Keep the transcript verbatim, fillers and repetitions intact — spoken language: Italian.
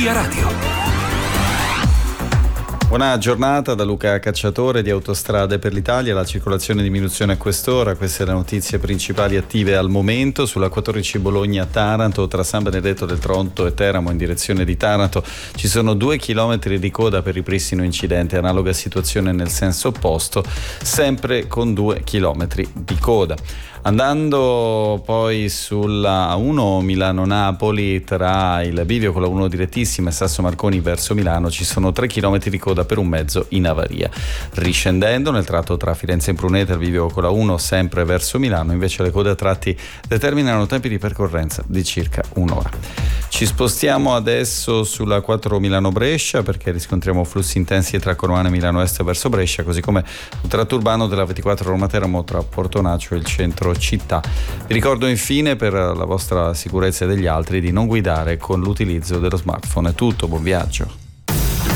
Via Radio. Buona giornata da Luca Cacciatore di Autostrade per l'Italia. La circolazione in diminuzione a quest'ora. Queste le notizie principali attive al momento. Sulla quattordici Bologna-Taranto tra San Benedetto del Tronto e Teramo in direzione di Taranto ci sono due chilometri di coda per ripristino incidente. Analoga situazione nel senso opposto, sempre con due chilometri di coda. Andando poi sulla A uno Milano-Napoli tra il bivio con la uno direttissima e Sasso Marconi verso Milano ci sono tre chilometri di coda per un mezzo in avaria. Riscendendo nel tratto tra Firenze e Pruneta, il bivio con la uno sempre verso Milano, invece le code a tratti determinano tempi di percorrenza di circa un'ora. Ci spostiamo adesso sulla quattro Milano-Brescia perché riscontriamo flussi intensi tra Cormano e Milano Est verso Brescia, così come il tratto urbano della ventiquattro Roma-Teramo tra Portonaccio e il centro città. Vi ricordo infine, per la vostra sicurezza e degli altri, di non guidare con l'utilizzo dello smartphone. È tutto, buon viaggio.